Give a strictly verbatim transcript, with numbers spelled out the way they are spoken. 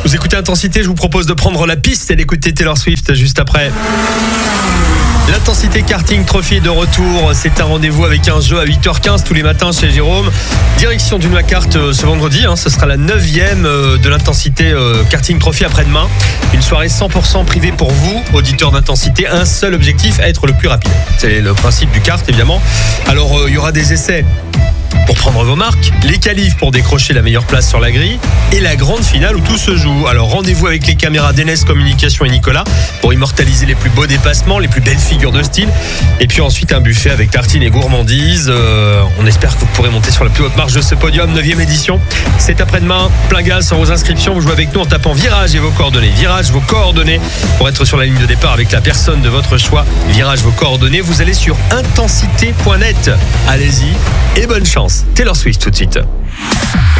Vous écoutez Intensité, je vous propose de prendre la piste et d'écouter Taylor Swift juste après. L'Intensité Karting Trophy est de retour. C'est un rendez-vous avec un jeu à huit heures quinze tous les matins chez Jérôme. Direction du Noix-Cart ce vendredi. Hein, ce sera la neuvième de l'Intensité Karting Trophy après-demain. Une soirée cent pour cent privée pour vous, auditeurs d'Intensité. Un seul objectif, être le plus rapide. C'est le principe du kart, évidemment. Alors, euh, il y aura des essais pour prendre vos marques, les qualifs pour décrocher la meilleure place sur la grille et la grande finale où tout se joue. Alors rendez-vous avec les caméras d'Enes Communication et Nicolas pour immortaliser les plus beaux dépassements, les plus belles figures de style et puis ensuite un buffet avec tartines et gourmandises. Euh, on espère que vous pourrez monter sur la plus haute marche de ce podium, neuvième édition. C'est après-demain, plein gaz sur vos inscriptions. Vous jouez avec nous en tapant virage et vos coordonnées. Virage, vos coordonnées pour être sur la ligne de départ avec la personne de votre choix. Virage, vos coordonnées. Vous allez sur intensité point net. Allez-y et bonne chance. Taylor Swift tout de suite.